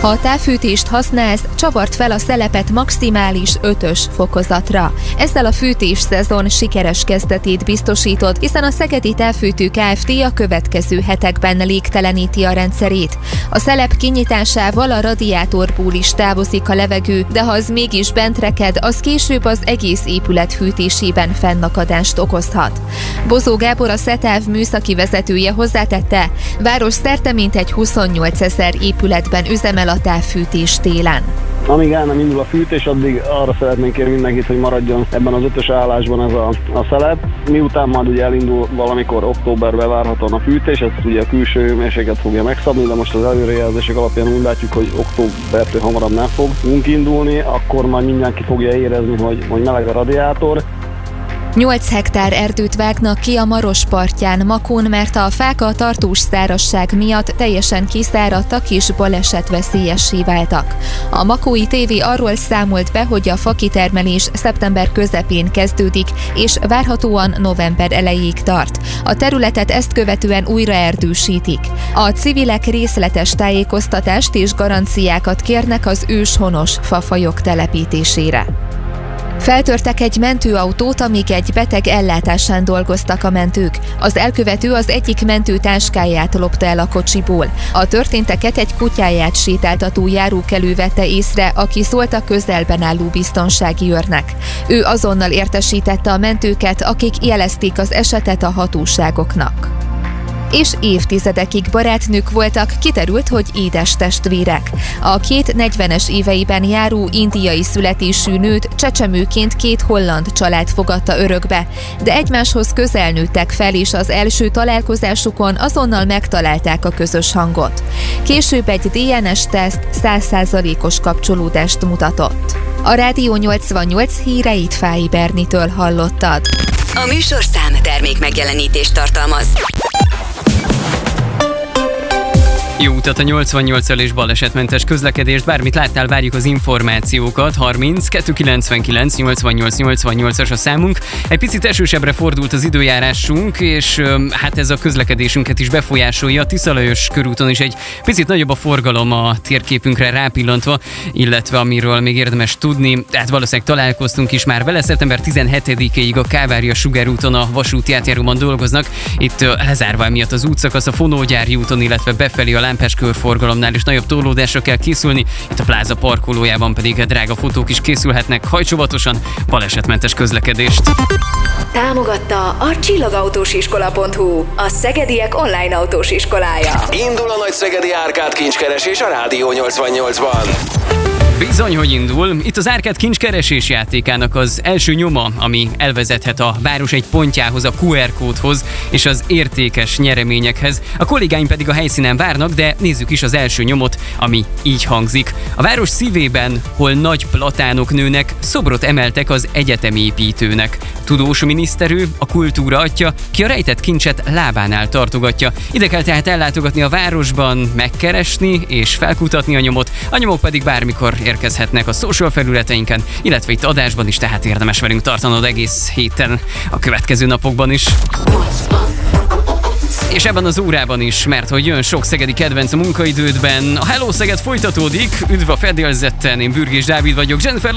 Ha a távfűtést használsz, csavart fel a szelepet maximális 5-ös fokozatra. Ezzel a fűtés szezon sikeres kezdetét biztosítod, hiszen a Szegedi Távfűtő Kft. A következő hetekben légteleníti a rendszerét. A szelep kinyitásával a radiátorból is távozik a levegő, de ha az mégis bent reked, az később az egész épület fűtésében fennakadást okozhat. Bozó Gábor, a SZETÁV műszaki vezetője hozzátette, városszerte mintegy 28 000 épületben üzemel a távfűtés télen. Amíg el nem indul a fűtés, addig arra szeretnénk kérni mindenkit, hogy maradjon ebben az 5-ös állásban ez a szelep. Miután majd ugye elindul valamikor októberben várhatóan a fűtés, ez ugye a külső hőmérséklet fogja megszabni, de most az előrejelzések alapján úgy látjuk, hogy októbertől hamarabb nem fogunk indulni, akkor majd mindenki fogja érezni, hogy meleg a radiátor. 8 hektár erdőt vágnak ki a Maros partján, Makón, mert a fák a tartós szárazság miatt teljesen kiszáradtak és balesetveszélyessé váltak. A Makói TV arról számolt be, hogy a fakitermelés szeptember közepén kezdődik, és várhatóan november elejéig tart. A területet ezt követően újra erdősítik. A civilek részletes tájékoztatást és garanciákat kérnek az őshonos fafajok telepítésére. Feltörtek egy mentőautót, amíg egy beteg ellátásán dolgoztak a mentők. Az elkövető az egyik mentő táskáját lopta el a kocsiból. A történteket egy kutyáját sétáltató járókelő vette észre, aki szólt a közelben álló biztonsági őrnek. Ő azonnal értesítette a mentőket, akik jelezték az esetet a hatóságoknak. És évtizedekig barátnők voltak, kiderült, hogy édes testvérek. A két 40-es éveiben járó indiai születésű nőt csecsemőként 2 holland család fogadta örökbe, de egymáshoz közel nőttek fel, és az első találkozásukon azonnal megtalálták a közös hangot. Később egy DNS-teszt 100%-os kapcsolódást mutatott. A Rádió 88 híreit Fáy Bernitől hallottad. A műsorszám termék megjelenítést tartalmaz. Jó utat a 88-al és balesetmentes közlekedést, bármit láttál, várjuk az információkat. 30 299 88 88-as a számunk. Egy picit esősebbre fordult az időjárásunk, és hát ez a közlekedésünket is befolyásolja. A Tisza Lajos körúton is egy picit nagyobb a forgalom a térképünkre rápillantva, illetve amiről még érdemes tudni, tehát valószínűleg találkoztunk is már vele. Szeptember 17-ig a Kávária Sugárúton a vasúti átjáróban dolgoznak. Itt lezárva miatt az útszakasz a Fonógyári úton, illetve befelé a Lámpás körforgalomnál is nagyobb torlódásra kell készülni, itt a pláza parkolójában pedig drága fotók is készülhetnek. Hajts óvatosan, balesetmentes közlekedést! Támogatta a csillagautós.hu, a szegediek online autós iskolája. Indul a nagy szegedi Árkád kincskeresés a Rádió 88-ban. Bizony, hogy indul. Itt az Árkád kincskeresés játékának az első nyoma, ami elvezethet a város egy pontjához, a QR kódhoz és az értékes nyereményekhez. A kollégáim pedig a helyszínen várnak, de nézzük is az első nyomot, ami így hangzik. A város szívében, hol nagy platánok nőnek, szobrot emeltek az egyetemépítőnek. Tudós miniszterő, a kultúra atya, ki a rejtett kincset lábánál tartogatja. Ide kell tehát ellátogatni a városban, megkeresni és felkutatni a nyomot. A nyomok pedig bármikor érkezhetnek a social felületeinken, illetve itt adásban is, tehát érdemes velünk tartanod egész héten, a következő napokban is. És ebben az órában is, mert hogy jön sok szegedi kedvenc a munkaidődben. A Hello Szeged folytatódik, üdv a fedélzetten, én Bürgés Dávid vagyok, Jennifer